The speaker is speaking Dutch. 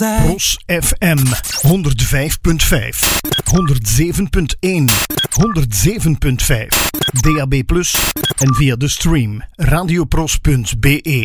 Pros FM 105.5, 107.1, 107.5, DAB+ en via de stream radiopros.be.